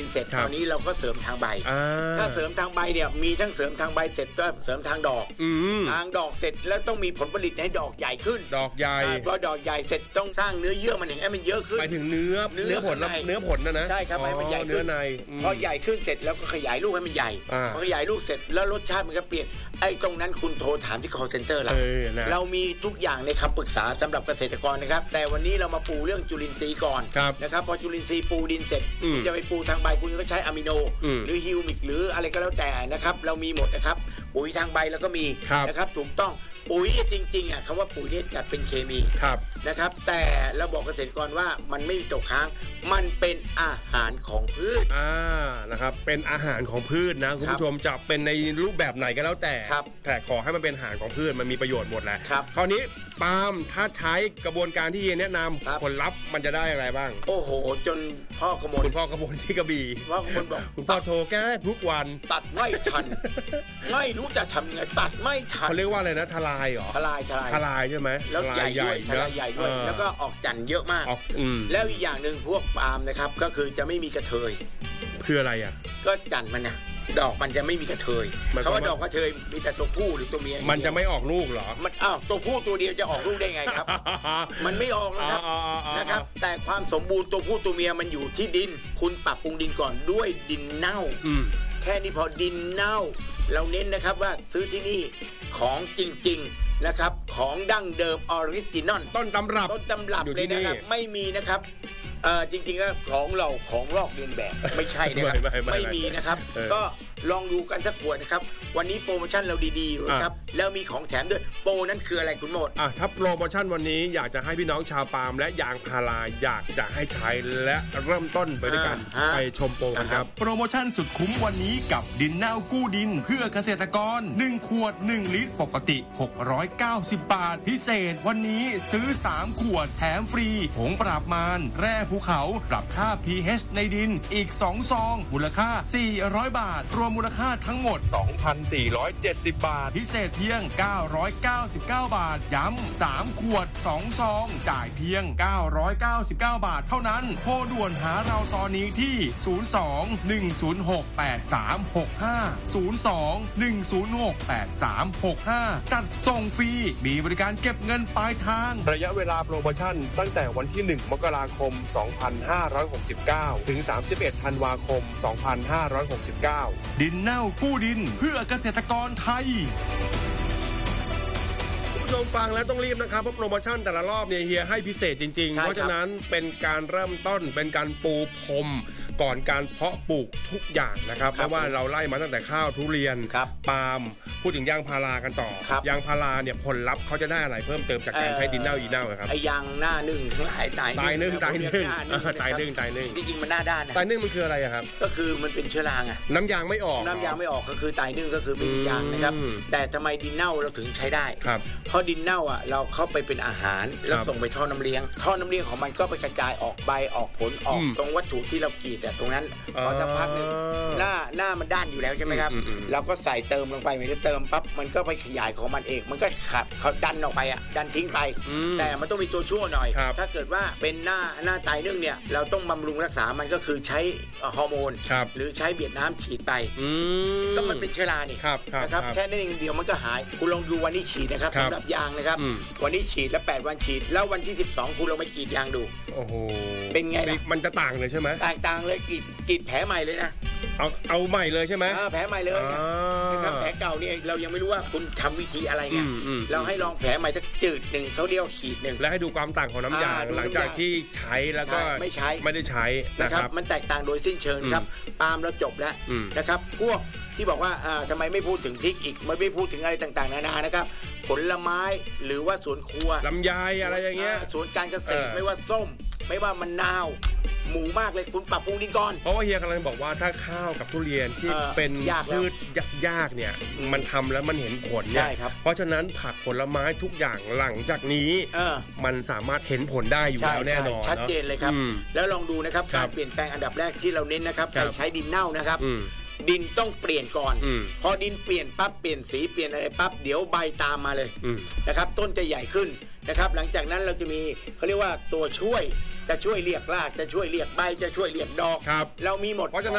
เสร็จตอนนี้เราก็เสริมทางใบถ้าเสริมทางใบเนี่ยมีทั้งเสริมทางใบเสร็จก็เสริมทางดอกทางดอกเสร็จแล้วต้องมีผลผลิตให้ดอกใหญ่ขึ้นดอกใหญ่พอดอกใหญ่เสร็จต้องสร้างเนื้อเยื่อมันให้มันเยอะขึ้นไปถึงเนื้อผลนะใช่ครับให้มันใหญ่ขึ้นพอใหญ่ขึ้นเสร็จแล้วก็ขยายลูกให้มันใหญ่พอขยายลูกเสร็จแล้วรสชาติมันก็เปลี่ยนไอ้ตรงนั้นคุณโทรถามที่ call center เรามีทุกอย่างในคำปรึกษาสำหรับเกษตรกรนะครับแต่วันนี้เรามาปูเรื่องจุลินทรีย์ก่อนนะครับพอจุลินทรีย์ปูดินเสร็จคุณจะไปปูทางใบคุณก็ใช้อะมิโนหรือฮิวมิกหรืออะไรก็แล้วแต่นะครับเรามีหมดนะครับปุ๋ยทางใบแล้วก็มีนะครับถูกต้องปุ๋ยจริงๆคำว่าปุ๋ยนี่จัดเป็นเคมีนะครับแต่เราบอกเกษตรกรว่ามันไม่มีตกค้างมันเป็นอาหารของพืชนะครับเป็นอาหารของพืชนะคุณผู้ชมจะเป็นในรูปแบบไหนก็แล้วแต่ขอให้มันเป็นอาหารของพืชมันมีประโยชน์หมดแหละคราวนี้ปาล์มถ้าใช้กระบวนการที่แนะนำผลลัพธ์มันจะได้อะไรบ้างโอ้โหจนคุณพ่อกระมวลที่กระบี่ว่าคุณบอกคุณพ่อโทรแก้ทุกวันตัดไม่ทันไม่รู้จะทำยังไงตัดไม่ทันเขาเรียกว่าอะไรนะทลายเหรอทลายใช่ไหมแล้วใหญ่ด้วยทลายใหญ่ด้วยแล้วก็ออกจันทร์เยอะมากแล้วอีกอย่างหนึ่งพวกปาล์มนะครับก็คือจะไม่มีกระเทยคืออะไรก็จันทร์มันนะดอกมันจะไม่มีกระเทยเขาว่าดอกกระเทยมีแต่ตัวผู้หรือตัวเมียมันจะไม่ออกลูกเหรอมันตัวผู้ตัวเดียวจะออกลูกได้ไงครับ มันไม่ออกนะครับแต่ความสมบูรณ์ตัวผู้ตัวเมียมันอยู่ที่ดินคุณปรับปรุงดินก่อนด้วยดินเน่าแค่นี้พอดินเน่าเราเน้นนะครับว่าซื้อที่นี่ของจริงๆนะครับของดั้งเดิมออริจินอลต้นตำรับเลยนะครับไม่มีนะครับจริงๆแล้วของเราของลอกเลียนแบบไม่ใช่นะครับไม่มีนะครับก็ลองดูกันสักขวดนะครับวันนี้โปรโมชั่นเราดีๆนะครับแล้วมีของแถมด้วยโปรนั้นคืออะไรคุณโมดถ้าโปรโมชั่นวันนี้อยากจะให้พี่น้องชาวปาล์มและยางพาราอยากจะให้ใช้และเริ่มต้นไปด้วยกันไปชมโปรกันครับโปรโมชั่นสุดคุ้มวันนี้กับดินเน่ากู้ดินเพื่อเกษตรกร1ขวด1ลิตรปกติ690 บาทพิเศษวันนี้ซื้อ3ขวดแถมฟรีผงปราบมารแร่ภูเขาปรับค่า pH ในดินอีก2ซองมูลค่า400 บาทรวมมูลค่าทั้งหมด 2,470 บาทพิเศษเพียง999 บาทย้ำ3ขวด2ซองจ่ายเพียง999 บาทเท่านั้นโทรด่วนหาเราตอนนี้ที่02-106-8365 จัดส่งฟรีมีบริการเก็บเงินปลายทางระยะเวลาโปรโมชั่นตั้งแต่วันที่1มกราคม2569ถึง31ธันวาคม2569 ดินเน่ากู้ดินเพื่อเกษตรกรไทยผู้ชมฟังแล้วต้องรีบนะครับเพราะโปรโมชั่นแต่ละรอบเนี่ยเฮียให้พิเศษจริงๆเพราะฉะนั้นเป็นการเริ่มต้นเป็นการปูพรมก่อนการเพาะปลูกทุกอย่างนะครับเพราะว่าเราไล่มาตั้งแต่ข้าวทุเรียนปาล์มพูดถึงยางพารากันต่อยางพาราเนี่ยผลลัพธ์เขาจะได้อะไรเพิ่มเติมจากการใช้ดินเน่าอีเน่าครับไอ้ยางหน้านึ่งทั้งหลายตายนึ่งจริงๆมันหน้าด้านนะตายนึ่งมันคืออะไรครับก็คือมันเป็นเชื้อราไงน้ำยางไม่ออกก็คือตายนึ่งก็คือเป็นยางนะครับแต่ทำไมดินเน่าเราถึงใช้ได้เพราะดินเน่าเราเข้าไปเป็นอาหารแล้วส่งไปท่อน้ำเลี้ยงของมันก็ไปกระจายออกใบออกผลออกตรงวัตถุที่เรากรีดตรงนั้นพอสักพักนึงหน้ามันด้านอยู่แล้วใช่ไหมครับเราก็ใส่เติมลงไปเติมปั๊บมันก็ไปขยายของมันเองมันก็ขับเขาดันออกไปดันทิ้งไปแต่มันต้องมีตัวชั่วหน่อยถ้าเกิดว่าเป็นหน้าตายนึ่งเนี่ยเราต้องบำรุงรักษามันก็คือใช้ฮอร์โมนหรือใช้เบียดน้ำฉีดไปก็มันเป็นเชื้อรานี่นะครับแค่นั้นเองเดียวมันก็หายคุณลองดูวันนี้ฉีดนะครับสำหรับยางนะครับวันนี้ฉีดแล้ว8วันฉีดแล้ววันที่12คุณลองไปกรีดยางดูโอ้โหเป็นไงล่ะมันจะต่างเลยใช่ไหมต่างเลยกรีดแผลใหม่เลยนะเอาใหม่เลยใช่ไหมแผลใหม่เลยนะครับแผลเก่าเนี่ยเรายังไม่รู้ว่าคุณทำวิธีอะไรไงเราให้ลองแผลใหม่สักจืดหนึ่งเขาเรียกขีดหนึ่งแล้วให้ดูความต่างของน้ำยาหลังจากที่ใช้แล้วก็ไม่ได้ใช้นะครับมันแตกต่างโดยสิ้นเชิงครับปาล์มเราจบแล้วนะครับพวกที่บอกว่าทำไมไม่พูดถึงพริกอีกไม่พูดถึงอะไรต่างๆนานานะครับผลไม้หรือว่าสวนครัวลำไยอะไรอย่างเงี้ยสวนการเกษตรไม่ว่าส้มไม่ว่ามะนาวหมูมากเลยคุณปรับปรุงดินก่อนเพราะว่าเฮียกำลังบอกว่าถ้าข้าวกับทุเรียนที่เป็นพืชยากเนี่ยมันทำแล้วมันเห็นผลเนี่ยเพราะฉะนั้นผักผลไม้ทุกอย่างหลังจากนี้มันสามารถเห็นผลได้อยู่แล้วแน่นอนชัดเจนเลยครับแล้วลองดูนะครับการเปลี่ยนแปลงอันดับแรกที่เราเน้นนะครับการใช้ดินเน่านะครับดินต้องเปลี่ยนก่อนพอดินเปลี่ยนปั๊บเปลี่ยนสีเปลี่ยนอะไรปั๊บเดี๋ยวใบตามมาเลยนะครับต้นจะใหญ่ขึ้นนะครับหลังจากนั้นเราจะมีเขาเรียกว่าตัวช่วยจะช่วยเรียกรากจะช่วยเรียกใบจะช่วยเรียกดอกเรามีหมด